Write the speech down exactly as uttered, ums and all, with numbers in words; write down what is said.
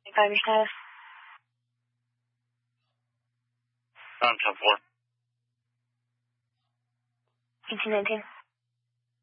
Five your status. I'm ten four. eighteen nineteen.